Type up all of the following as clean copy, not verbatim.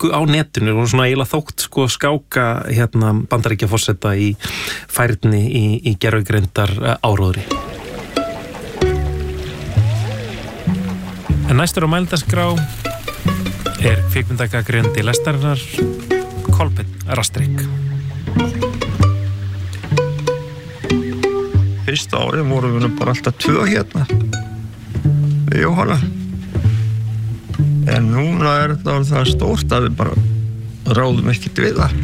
viku á netinu og svona eiginlega þótt sko skáka Bandaríkjaforseta í færni í gervigreindar áróðri. En næstur á mælendaskrá kvikmyndagagnrýnandi lestarinnar Kolbeinn Rastrik. Fyrsta árið vorum við bara alltaf 2 hérna við Jóhanna. En núna það stórt að við bara ráðum ekkert við það.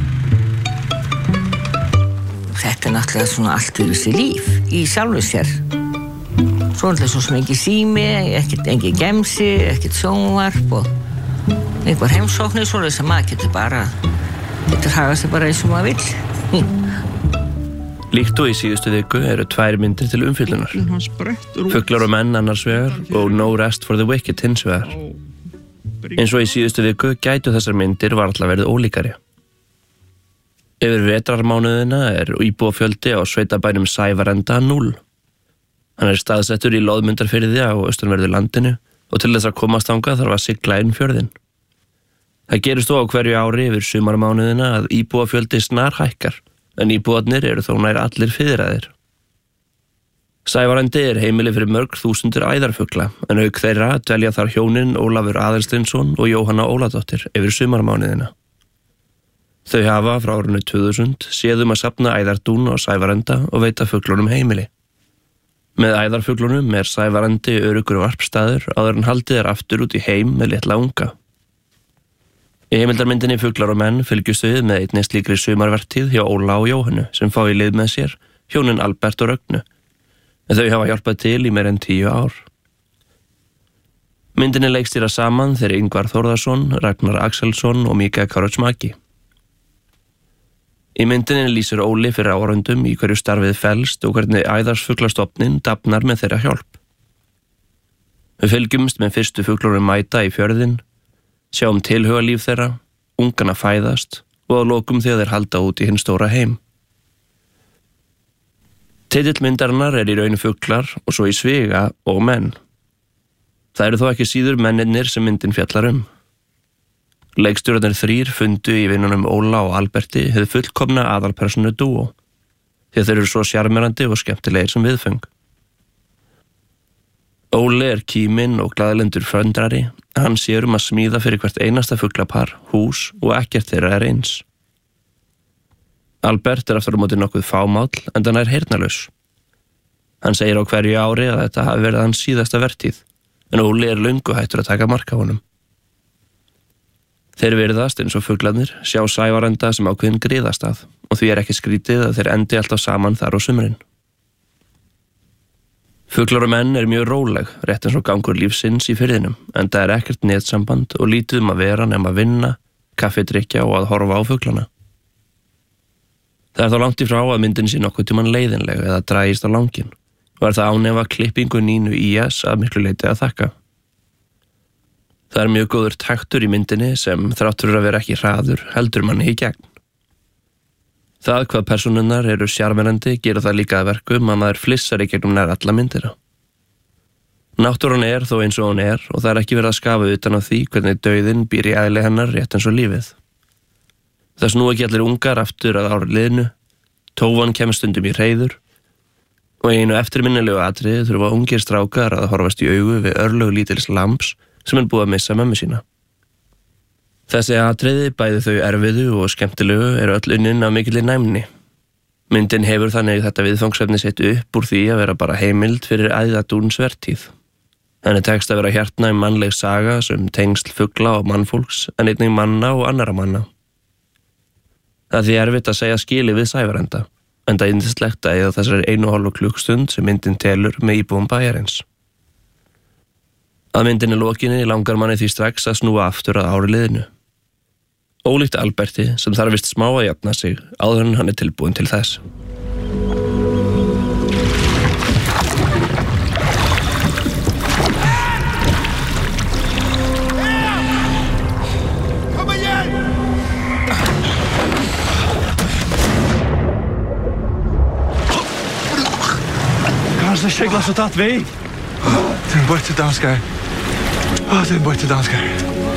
Þetta náttúrulega svona allt fyrir sér líf í sjálfu sér. Svo náttúrulega svo sem ekki sími, ekki gemsi, ekkert sjónvarp og einhver heimsóknir svo sem maður getur hagað sér bara eins og maður vill. Líkt og í síðustu viku eru 2 myndir til umfjöllunar. Fuglar og menn annars vegar og No Rest for the Wicked hins vegar. Eins og í síðustu viku gætu þessar myndir varla verið ólíkari. Yfir vetrarmánuðina íbúafjöldi á sveitabænum Sævarenda 0. Hann staðsettur í Loðmundarfirði á austanverðu landinu og til þess að komast þangað þarf að sigla inn fjörðinn. Það gerist þó á hverju ári yfir sumarmánuðina að íbúafjöldi snarhækkar, en íbúarnir eru þó nær allir fiðraðir. Sævarendi heimili fyrir mörg þúsundir æðarfugla, en auk þeirra dvelja þar hjónin Ólafur Aðalsteinsson og Jóhanna Óladóttir yfir sumarmánuðina. Þau hafa frá árinu 2000 séð að safna æðardún á Sævarenda og veita fuglunum heimili. Með æðarfuglunum Sævarendi öruggur varpstaður áður en haldið aftur út í heim með litla unga. Í heimildarmyndinni Fuglar og menn fylgjumst við með einni slíkri sumarvertíð hjá Óla og Jóhannu sem fá í lið með sér, hjónin Albert og Rögnu. En þau hafa hjálpað til í meira en 10 ár. Myndinni leikstýra saman þeir Ingvar Þórðarsson, Ragnar Axelsson og Mika Kaurismäki. Í myndinni lýsir Óli fyrir áhorfendum í hverju starfið felst og hvernig æðarsfuglastofninn dafnar með þeirra hjálp. Við fylgjumst með fyrstu fuglunum mæta í fjörðinn, sjáum tilhugalíf þeirra, ungana fæðast og að lokum þegar þeir halda út í hinn stóra heim. Titill myndarinnar í raun fuglar og svo í sviga og menn. Það eru þó ekki síður mennirnir sem myndin fjallar Leikstjórarnir 3 fundu í vinnunum Óla og Alberti hið fullkomna aðalpersonu dúó, því þeir eru svo sjarmerandi og skemmtilegir sem viðföng. Óli kíminn og glaðlendur fröndrari. Hann sér að smíða fyrir hvert einasta fuglapar, hús og ekkert þeirra eins. Albert aftur á móti nokkuð fámáll en hann heyrnarlaus. Hann segir á hverju ári að þetta hafi verið hans síðasta vertíð, en Óli löngu hættur að taka mark á honum. Þeir virðast eins og fuglarnir sjá Sævarenda sem ákveðin griðastað og því ekki skrítið að þeir endi alltaf saman þar á sumrin. Fuglar og menn mjög róleg, rétt eins og gangur lífsins í firðinum, en það ekkert netsamband og lítið að vera nema að vinna, kaffidrykkja og að horfa á fuglana. Það þá langt í frá að myndin sé nokkuð tímann leiðinleg eða dragist á langinn og það ánefa klippingu Nínu IS að miklu leyti að þakka. Það mjög góður taktur í myndinni sem þráttur að vera ekki hraður heldur manni í gegn. Það hvað persónurnar eru sjarmerandi gera það líka að verkum að maður flissar í gegnum nær alla myndina. Náttúran þó eins og hún og það ekki verið að skafa utan á því hvernig dauðinn býr í eðli hennar rétt eins og lífið. Það snúa ekki allir ungar aftur að ári liðinu, tófan kemur stundum í hreiður og í einu eftirminnilegu atriði þurfa ungir strákar að horfast í augu við örlög lítils lambs sem búið að missa mömmu sína. Þessi atriði, bæði þau erfiðu og skemmtilegu, öll unnin af mikilli næmni. Myndin hefur þannig þetta viðfangsefni sitt upp úr því að vera bara heimild fyrir æðadúns vertíð. Henni tekst að vera hjartnæm mannleg saga sem tengsl fugla og mannfólks en einnig manna og annara manna. Það því erfitt að segja skili við Sævarenda, enda yndislegt að eða þessari 1,5 klukkstund sem myndin telur með íbúum bæjarins. Að myndinni lokinni langar manni því strax að snúa aftur að ári liðinu. Ólíkt Alberti sem þarf vist smá að jafna sig áður en hann tilbúinn til þess. Kanske seglas och tatt vi. Den bort till danska. Den bort till danska.